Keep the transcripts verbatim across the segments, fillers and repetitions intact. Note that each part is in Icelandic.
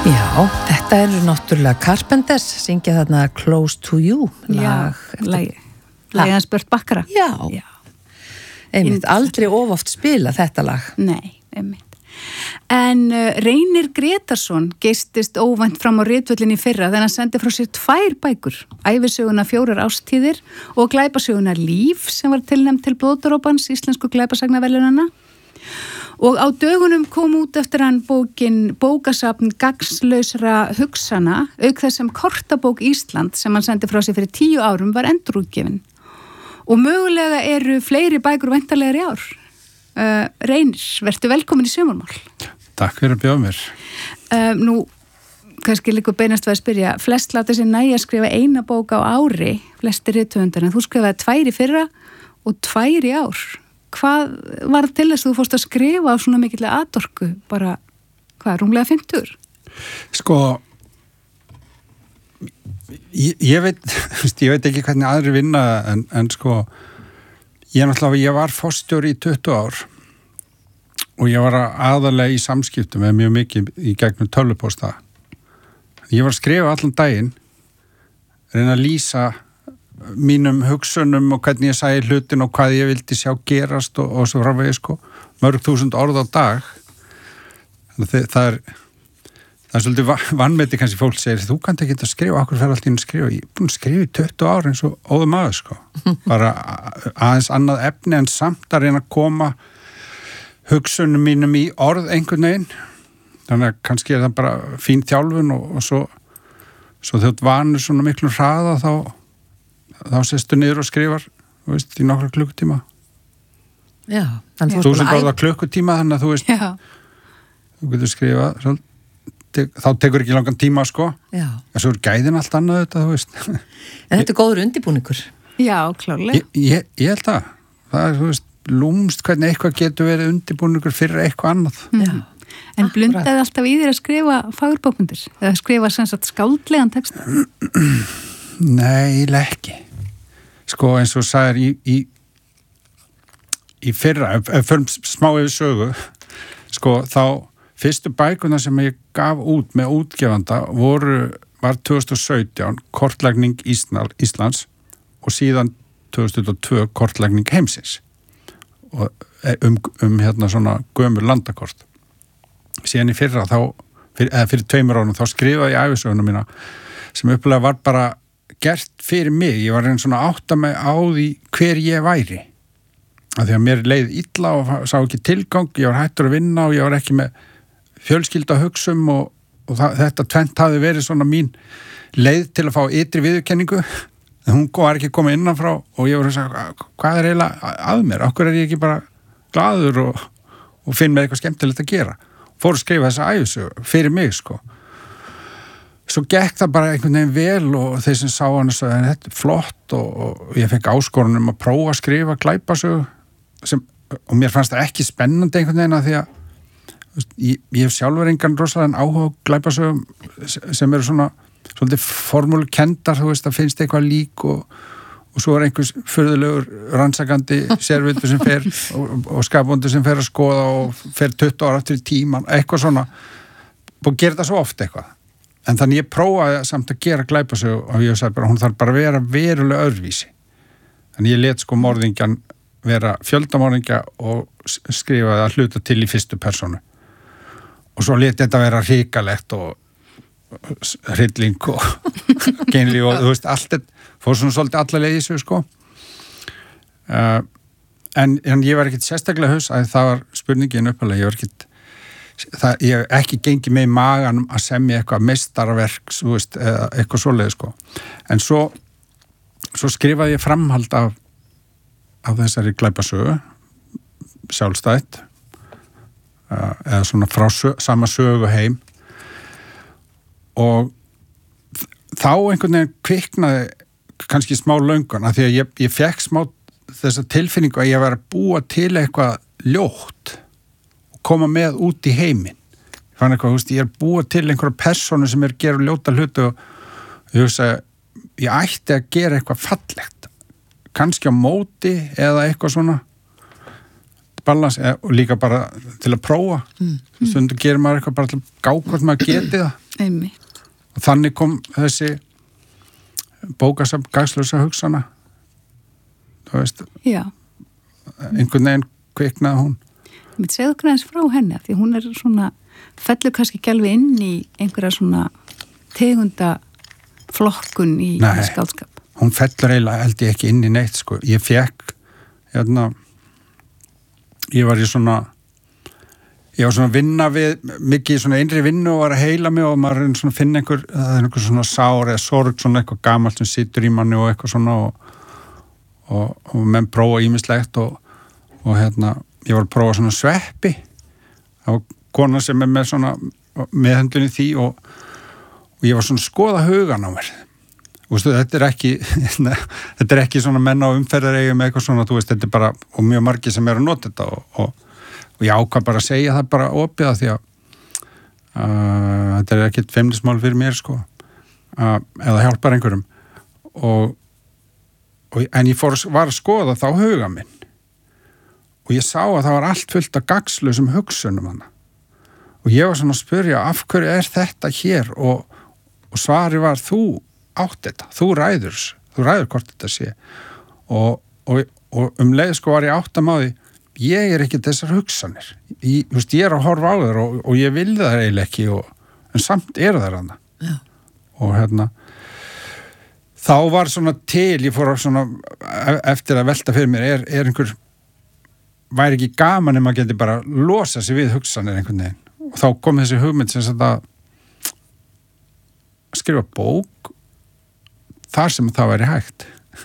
Já, þetta eru náttúrulega Carpenters, syngja þarna Close to You lag. Já, lagi. Lagi hans Burt Bakkara. Já, Já. einmitt, aldrei ofoft spila þetta lag. Nei, einmitt. En uh, Reynir Gretarsson geistist óvænt fram á ritvöllinni í fyrra þegar hann sendi frá sér tvær bækur, ævisöguna Fjórar ástíðir og glæpasöguna Líf sem var tilnefnd til Blóðdropans íslensku glæpasagnaverðlaunanna. Og á dögunum kom út eftir hann bókin Bókasafn gagnslausra hugsana, auk þess sem Kortabók Ísland sem hann sendi frá sig fyrir tíu árum var endurútgefin. Og mögulega eru fleiri bækur væntanlegar í ár. Uh, Reynir, vertu velkomin í Sumarmál. Takk fyrir að bjóða mér. Uh, nú, kannski líka beinast við að spyrja, flest láta sér nægja að skrifa eina bók á ári, flestir rithöfundar, en þú skrifaði tvær í fyrra og tvær í ár. Hvað var til þess að þú fórst að skrifa á svona mikillega atorku, bara, hvað, rúmlega fimmtugur? Sko, ég, ég veit, ég veit ekki hvernig aðri vinna, en, en sko, ég náttúrulega, ég var forstjóri í tuttugu ár og ég var aðalega í samskiptum með mjög mikið í gegnum tölvupósta. Ég var að skrifa allan daginn, reyna að lýsa mínum hugsunum og hvernig ég sæði hlutin og hvað ég vildi sjá gerast og, og svo framvegis sko, mörg þúsund orð á dag. Þannig að það er það er svolítið vanmeti kannski fólk segir, þú kannt ekki að skrifa, okkur fer allt inn að skrifa, ég er búin að skrifa í tuttugu ár eins og óðum aður sko, bara aðeins annað efni en samt að reyna að koma hugsunum mínum í orð einhvern veginn, þannig að kannski er það bara fín þjálfun og, og svo svo þjótt vanur svona miklu hraða þá þá sestu niður og skrifar, þú veist, í nokkra klukkutíma. Já. Þú sem bara klukkutíma, þannig að þú veist, Já. Þú getur skrifað, svo, te, þá tekur ekki langan tíma, sko. Já. En svo er gæðin allt annað þetta, þú veist. En þetta er góður undirbúningur. Já, klárlega. Ég, ég, ég held að, það er, þú veist, lúmst hvernig eitthvað getur verið undirbúningur fyrir eitthvað annað. Já. En blundaði alltaf í þér að skrifa fagurbókmyndir? Eða skrifa sem sagt skáldlegan texta? Nei, ekki. Sko eins og sagðir í, í, í fyrra, ef, ef fyrir smá yfir sögu, sko þá fyrstu bækuna sem ég gaf út með útgefanda voru, var tvö þúsund og sautján kortlagning Ísland, Íslands og síðan tvö þúsund og tvö kortlagning heimsins og um, um hérna svona gömur landakort. Síðan í fyrra þá, fyrir, eða fyrir tveimur árum þá skrifaði ég ævisöguna mína sem upplega var bara gert fyrir mig, ég var einn svona átta mig á því hver ég væri af því að mér leið illa og sá ekki tilgang, ég var hættur að vinna og ég var ekki með fjölskylda hugsum og, og það, þetta tvennt hafi verið svona mín leið til að fá ytri viðurkenningu en hún var ekki komið innanfrá og ég var að segja, hvað er eiginlega að mér, okkur er ég ekki bara glaður og, og finn með eitthvað skemmtilegt að gera, fór að skrifa þessa ævisögu fyrir mig sko. Svo gekk það bara einhvern veginn vel og þeir sem sá hann að þetta er flott og, og ég fekk áskorun um að prófa að skrifa glæpasögu sem, og mér fannst það ekki spennandi einhvern veginn að því að veist, ég, ég hef sjálfur engan rosalega áhuga á glæpasögum sem eru svona svolítið formúlukendar, þú veist, það finnst eitthvað lík og, og svo er einhvers furðulegur rannsakandi sérvitur sem fer og, og skapbóndur sem fer að skoða og fer tuttugu ára aftur í tíman, eitthvað svona og gera það svo oft eitthvað. En þannig ég prófaði samt að gera glæpasögu og ég sagði bara, hún þarf bara að vera verulega öðruvísi. Þannig ég let sko morðingjan vera fjöldamorðingja og skrifaði að hluta til í fyrstu persónu. Og svo let þetta vera hrikalegt og hrylling og geinlíf og þú veist, allt þetta fór svona svolítið alla leið í þessu sko. Uh, en, en ég var ekkit sérstaklega haus að það var spurningin uppalega, ég var ekkit það, ég hef ekki gengið með í maganum að semja eitthvað meistarverk, þú veist, eða eitthvað svoleið, sko. En svo, svo skrifaði ég framhald af, af þessari glæpasögu, sjálfstætt, eða svona frá sög, sama sögu heim. Og þá einhvern veginn kviknaði kannski smá löngun, af því að ég, ég fekk smá þessa tilfinningu að ég var að búa til eitthvað ljótt koma með út í heiminn. Ég fann eitthvað, þú veist, ég er búið til einhverja persónu sem er að gera ljóta hlutu og ég hugsa, ég ætti að gera eitthvað fallegt. Kannski á móti eða eitthvað svona balans, og líka bara til að prófa. Mm. Stundum gerir maður eitthvað bara til að gá hvort maður geti það. Einmitt. Og þannig kom þessi bókasafn gagslausa hugsana. Þú veist, Já. einhvern veginn kviknaði hún. Mér segðu okkur aðeins frá henni, því hún er svona, fellur kannski ekki alveg inn í einhverja svona tegunda flokkun í, í skáldskap. Hún fellur eiginlega held ég ekki inn í neitt, sko. Ég fekk, hérna, ég var í svona, ég var svona að vinna við, mikið svona innri vinnu og var að heila mig og maður er svona að finna einhver, það er einhver svona sár eða sorg, svona eitthvað gamalt sem situr í manni og eitthvað svona og, og, og menn prófa ýmislegt og, og hérna, ég var að prófa svona sveppi á kona sem er með svona meðhendlun í því og, og ég var svona að skoða hugan á mér. Vistu, þetta er ekki þetta er ekki svona menn á umferðareigum eitthvað svona, þú veist, þetta er bara og mjög margir sem er að nota þetta og, og, og ég ákvað bara að segja það bara opið því að uh, þetta er ekkit feimnismál fyrir mér, sko uh, eða hjálpar einhverjum og, og en ég fór, var að skoða þá huga minn og ég sá að það var allt fullt af gagnslausum hugsunum hana og ég var svona að spyrja af hverju er þetta hér og, og svari var þú átt þetta, þú ræður þú ræður hvort þetta sé og, og, og um leið sko var ég átt að máði ég er ekki þessar hugsanir ég, veist, ég er að horfa á þér og, og ég vil það eiginlega ekki og, en samt er það hana Já. Og hérna þá var svona til ég fór á svona eftir að velta fyrir mér er, er einhver væri ekki gaman ef maður geti bara losa sig við hugsanir einhvern veginn og þá kom þessi hugmynd sem sagt að skrifa bók þar sem það væri hægt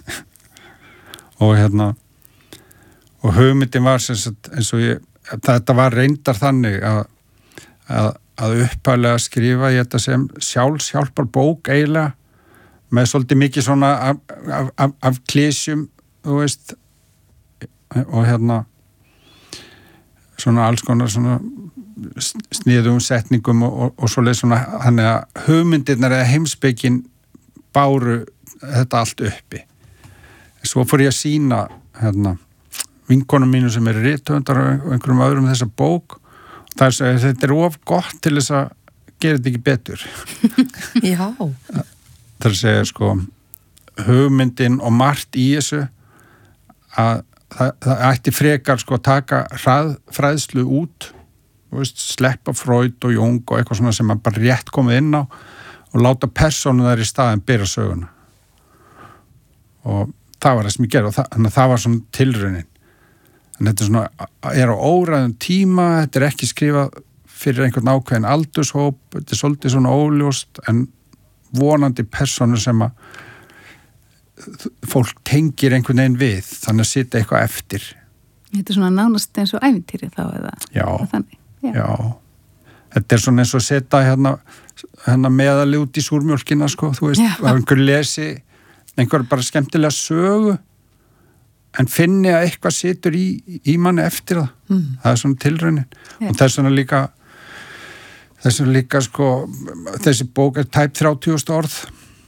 og hérna og hugmyndin var sem sagt eins og ég, þetta var reyndar þannig að, að, að upphæðlega skrifa ég þetta sem sjálfshjálpar bók eiginlega með svolítið mikið svona af, af, af, af klísjum, þú veist og hérna svona alls konar svona sniðum setningum og, og, og svoleið svona þannig að hugmyndirnar eða heimspekin báru þetta allt uppi. Svo fór ég að sína hérna, vinkonum mínu sem eru rithöfundar og einhverjum öðrum þessa bók og það er að þetta er of gott til þess að gera þetta ekki betur. Já. Það er að segja sko hugmyndin og margt í þessu að það, það ætti frekar sko að taka hrað, fræðslu út og veist, sleppa Freud og Jung og eitthvað svona sem maður bara rétt komið inn á og láta persónu þær í staðin byrja söguna og það var það sem ég gerði og það, þannig að það var svona tilraunin en þetta er svona, er á óræðum tíma þetta er ekki skrifað fyrir einhvern ákveðin aldurshóp þetta er svolítið svona óljóst en vonandi persónu sem að fólk tengir einhvern veginn við þannig að sitja eitthvað eftir Þetta er svona nánast eins og ævintýri þá eða Já, þannig Já. Já. Þetta er svona eins og að setja hérna, hérna meðali út í súrmjólkina sko, þú veist, að einhver lesi einhver bara skemmtilega sögu en finni að eitthvað situr í, í manni eftir það. Mm. Það er svona tilraunin. Yeah. Og það er svona líka það er svona líka sko þessi bók er tæp þrjátíu þúsund orð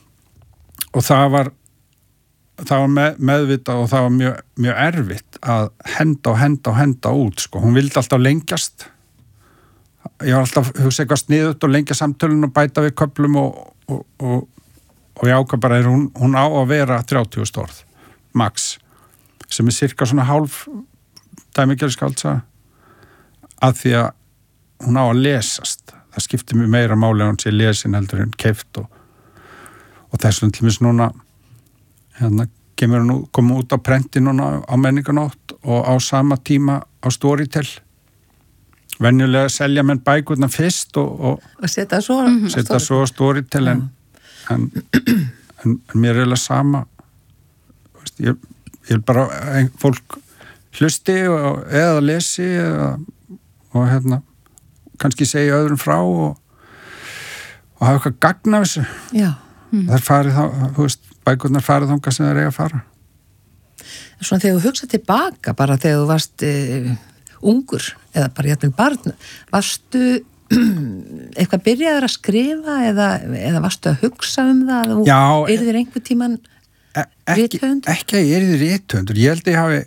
og það var það var með, meðvitað og það var mjög, mjög erfitt að henda og henda og henda út sko. Hún vildi alltaf lengjast ég var alltaf að hugsa eitthvað sniðut og lengja samtölun og bæta við köflum og, og, og, og ég ákvað bara er hún, hún á að vera þrjátíu þúsund orð max, sem er cirka svona hálf dæmigerðskáldsaga að því að hún á að lesast það skiptir mjög meira máli að hún sé lesin heldur en keypt og, og þessum til mis núna hérna kemur hún koma út á prenti núna á menninganótt og á sama tíma á Storytel venjulega selja menn bækurna fyrst og, og, og setja svo mm-hmm. setja svo Storytel en, en, en, en mér er eiginlega sama veist, ég, ég vil bara ein, fólk hlusti og, eða lesi eða, og hérna kannski segja öðrum frá og, og hafa eitthvað gagn af þessu Já. Mm. Það er farið þá, þú veist, bækurnar farið þangað sem það er eiga að fara Svona þegar þú hugsa tilbaka bara þegar þú varst uh, ungur eða bara jætnum barn varstu eitthvað byrjaður að skrifa eða, eða varstu að hugsa um það og Já, er þér einhver tíman e rithöfundur? Ekki að ég er þér rithöfundur ég held að ég hafi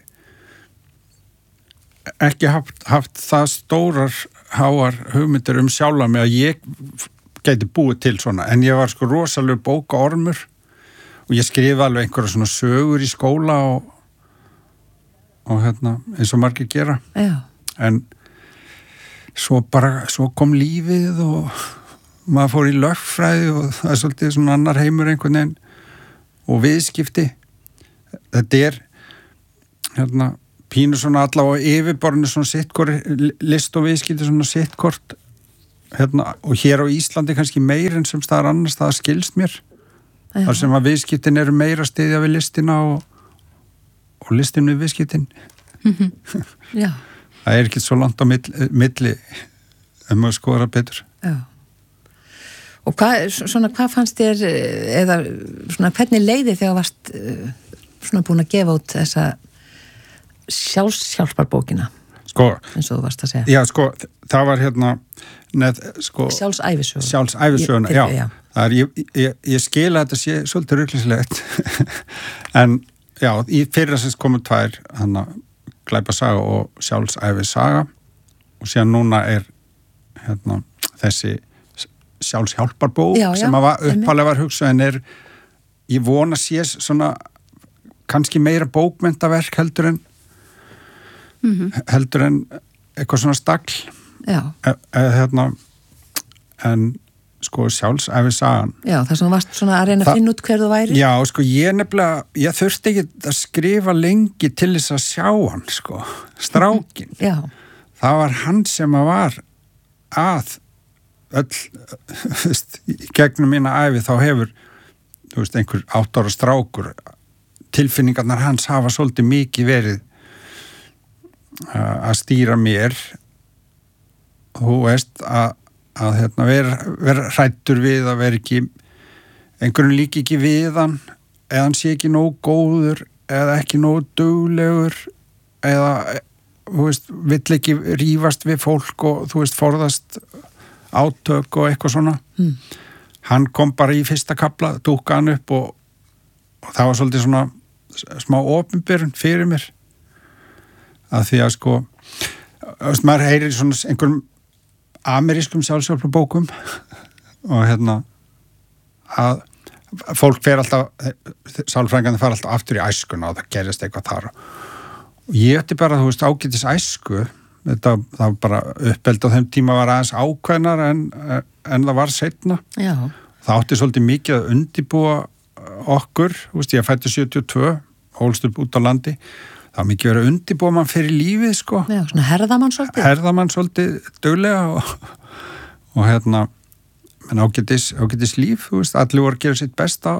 ekki haft, haft það stórar háar hugmyndir um sjálfa mig að ég gæti búið til svona, en ég var sko rosalega bókaormur og ég skrifa alveg einhverja svona sögur í skóla og, og hérna, eins og margir gera. Já. En svo bara, svo kom lífið og maður fór í lögfræði og það er svolítið svona annar heimur einhvern veginn og viðskipti. Þetta er hérna, pínu svona allavega yfirborðinu svona sittkort, list og viðskipti svona sittkort hérna, og hér á Íslandi kannski meir en sem staðar annars, það skilst mér. Já. Þar sem að viðskiptin eru meira stiðja við listina og, og listin við viðskiptin. Mm-hmm. Já. Það er ekki svo langt á milli, milli um að skoða betur. Já. Og hvað, svona, hvað fannst þér, eða svona, hvernig leiði þegar varst svona búin að gefa út þessa sjálfshjálparbókina? Sko, eins og þú varst að segja. Já, sko, það var hérna neð, sko, sjálfsævisöguna. Sjálfsævisöguna, já. já. Það er, ég, ég, ég skil að þetta sé svolítið ruglislegt. En, já, í fyrra sem komum tvær, hann að Glæpasaga og Sjálfsævisaga og síðan núna er hérna þessi sjálfshjálparbók já, já, sem að var, uppalega var hugsað en er, ég vona sé svona kannski meira bókmenntaverk heldur en Mm-hmm. heldur en eitthvað svona stagl já. E, e, hérna en sko sjálfsævisagan já, það sem varst svona að reyna að finna út hver þú væri já, sko ég nefnilega ég þurfti ekki að skrifa lengi til þess að sjá hann, sko strákin, já. Það var hann sem að var að öll veist, gegnum mína æfi þá hefur þú veist, einhver átt ára strákur tilfinningarnar hans hafa svolítið mikið verið að stýra mér þú veist að, að hérna, vera, vera hrættur við að vera ekki einhverjum líki ekki við hann eða hann sé ekki nógu góður eða ekki nógu duglegur eða þú veist, vill ekki rífast við fólk og þú veist, forðast átök og eitthvað svona mm. Hann kom bara í fyrsta kafla dúkka hann upp og, og það var svolítið svona smá opinberun fyrir mér að því að sko maður heyrir svona einhverjum amerískum sjálfshjálparbókum og hérna að fólk fer alltaf sálfræðingarnir fara alltaf aftur í æskuna og það gerist eitthvað þar og ég ætti bara, þú veist, ágætis æsku þetta, það var bara uppeld á þeim tíma var aðeins ákveðnar en, en það var seinna Já. Það átti svolítið mikið að undibúa okkur, þú veist, ég fætti sjötíu og tvö hólst upp út á landi það var mikið verið að undibúa mann fyrir lífið, sko. Já, svona herðamann svolítið. Herðamann svolítið duglega og, og hérna, menn ágætis, ágætis líf, þú veist, allir voru að gera sitt besta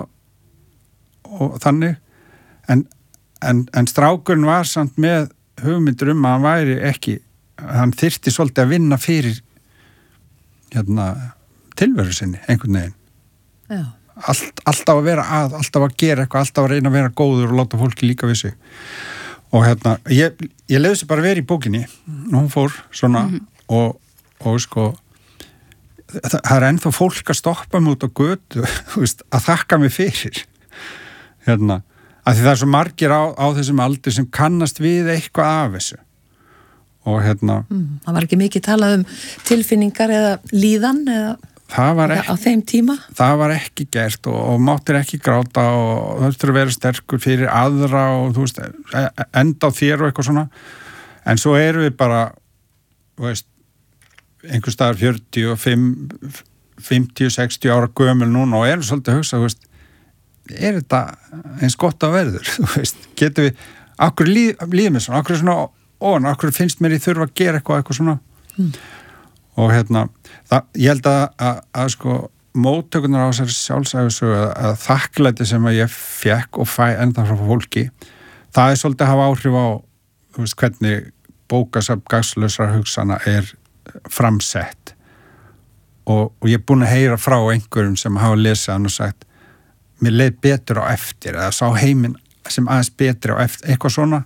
og þannig. En, en, en strákurinn var samt með hugmyndur um að hann væri ekki, hann þyrfti svolítið að vinna fyrir hérna, tilveru sinni, einhvern veginn. Já. Allt, alltaf að vera að, alltaf að gera eitthvað, alltaf að reyna að vera góður og láta fólki líka við sig. Og hérna, ég, ég leiði sér bara verið í bókinni og hún fór svona mm-hmm. og, og sko það, það er ennþá fólk að stoppa mig út á götu, þú veist, að þakka mig fyrir hérna, að því það er svo margir á, á þessum aldri sem kannast við eitthvað af þessu og hérna mm, það var ekki mikið talað um tilfinningar eða líðan eða það var ekki, á þeim tíma það var ekki gert og, og máttir ekki gráta og það þurftur að vera sterkur fyrir aðra og þú veist, enda á þér og eitthvað svona en svo eru við bara þú veist, einhver staðar fjörutíu og fimm, fimmtíu, sextíu ára gömul núna og erum svolítið að hugsa, þú veist er þetta eins gott að verður þú veist, getur við okkur líð, líð mér svona, okkur svona og okkur finnst mér ég þurfa að gera eitthvað eitthvað svona mm. og hérna það, ég held að, að, að sko móttökunar á þessari sjálfsævisögu að, að þakklæti sem að ég fekk og fæ enda frá fólki það er svolítið að hafa áhrif á þú veist hvernig bókasafn gagnslausra hugsana er framsett og, og ég er búin að heyra frá einhverjum sem hafa lesið hann og sagt mér leið betur á eftir eða sá heiminn sem aðeins betri á eftir eitthvað svona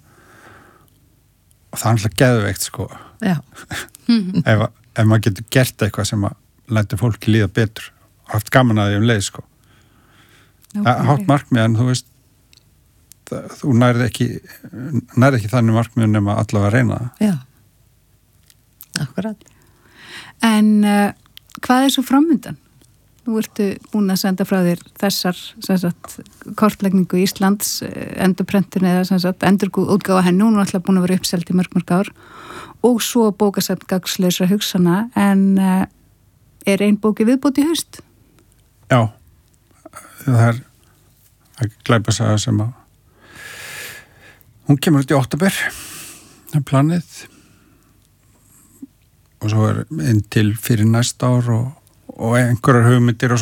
og það er alltaf geðveikt sko Já ef, ef maður getur gert eitthvað sem að læta fólki líða betur og haft gaman að því um leið sko okay. Það er hátt markmið en þú veist það, þú nærði ekki nærði ekki þannig markmið nema allavega að reyna það Já, akkurat En uh, hvað er svo framöndan? Nú ertu búin að senda frá þér þessar sem sagt, kortlegningu Íslands, endurprentun eða sem sagt, endurútgáfa henni, hún er alltaf búin að vera uppselt í mörg mörg ár og svo bókasafn gagnslausra hugsana, en uh, er ein bóki viðbót í haust? Já, það er að glæpasaga sem að hún kemur út í október, það er planið og svo er inn til fyrir næsta ár og, og einhverjar hugmyndir og